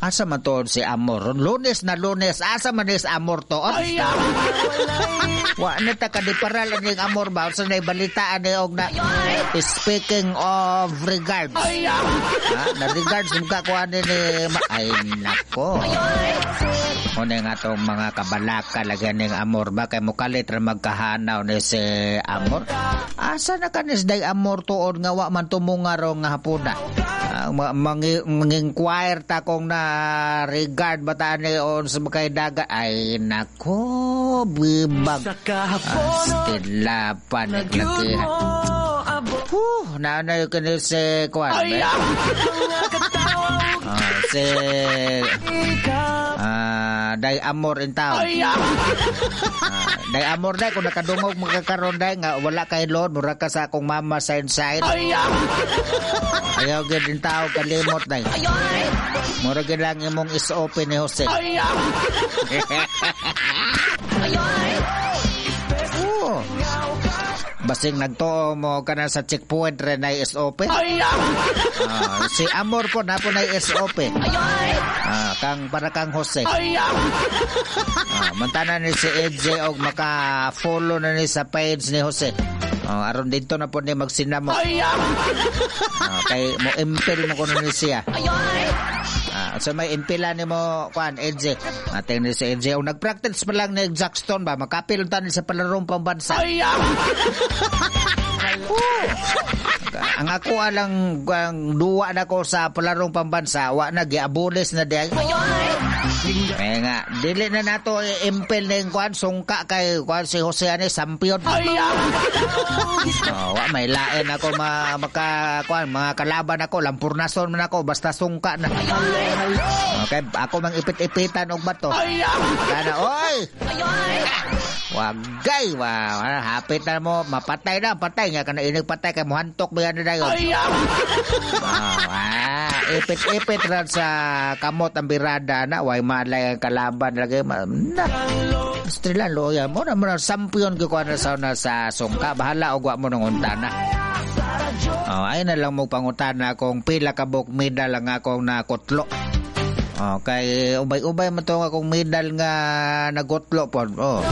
Asa man to si Amor? Lunes na Lunes, asa man is Amor to? Wa na ta kadiparal ning Amor ba? Sa na balitaan ni og na speaking of regards. Na regards mga kuha ni ay nako. Una nga itong mga kabalaka lagyan ng Amor ba? Kaya mukalit na magkahanaw ni si Amor. Asa na kanis day Amor tuon nga wa man tumungaro nga hapuna. Mang-inquire ta kung na regard bataan ni on sa makay dagat. Ay nako, bibag. Stilapan naglakihan. Naanay ko ni si Kwan ba? Si Day Amor in town. Day Amor day kung nakadungog magkakaroon day nga wala kay Lord mura ka sa akong mama sa inside. Ayaw gid in tao kalimot day. Mura gid lang imong is open ni Jose. Basing nagtuo mo ka na sa checkpoint rin na is open. Si Amor po na po na is open. Kang para kang Jose. Mantana ni si EJ og maka-follow na ni sa page ni Jose. Aron dito na po ni magsinamo. Kay mo impel mo kuno ni siya. So may impila ni mo kuan EJ. Ating ni si EJ og nagpractice pa lang ni Jackson ba makapil ta ni sa palarong pambansa. Ang ako alang duwa na ko sa palarong pambansa wa na giabolis na diay. Kaya nga dili na nato impel ning kuan sungka kay kuan si Jose ani sampion. Wa may lain ako maka kuan mga kalaban ako lampurnason man ako basta sungka na. Okay, ako mang ipit-ipitan og bato. Kana oy. Wagay hapit na mo mapatay na patay nga kana inig patay kay mohantok ba yan dayon. Ipit-ipit ra sa kamot ang birada na way malay ang kalaban lagi na Estrella loya mo na sampion ko na sa sungka bahala og wa mo nang untana. Ay na lang mo pangutana kung pila ka buk medal lang akong nakutlo. Kay ubay-ubay man to akong medal nga nagutlo po.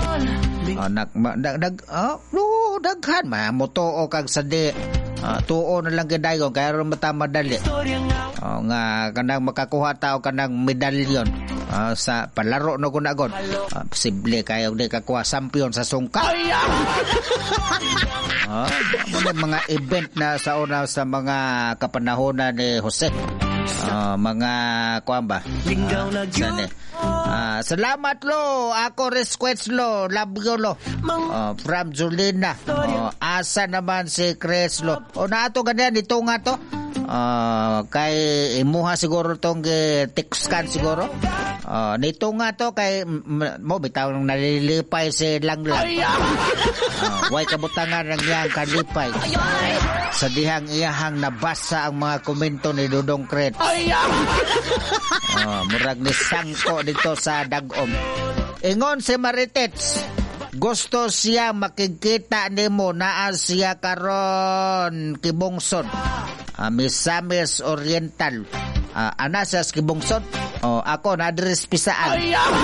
Daghan mamutuo kag sadi. Tuo na lang gidayon kaya ron mata madali. Nga kanang makakuha tao kanang medalyon sa palaro no kunagon. Posible kayo di kakuha sampion sa sungka. Mga event na sa una sa mga kapanahonan ni Jose. Mga kuan ba? Salamat lo. Ako request lo. Love you lo. From Julina. Asa naman si Chris lo. Na ato ganyan ito nga to. Kay imuha siguro tong text scan siguro. Nito nga to kay mo bitaw nang nalilipay si Langlang. Way kabutangan ng iyang kalipay. Sa dihang iyahang nabasa ang mga komento ni Dudong Kret. Murag ni sangko dito sa dagom. Ingon si Maritets, gusto siya makikita nimo naa siya karon Kibongson. Misamis Oriental. Ana sa Kibongson. Ako na adres pisaan.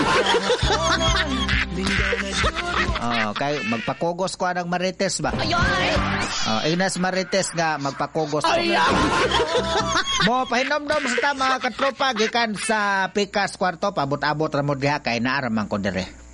Kay magpakugos ko anang Marites ba? Inas Marites nga magpakugos ko. Mo pahinomdom sa tama katropa gikan sa Pikas kwarto pabot-abot ra mo diha kay naaramang ko dire.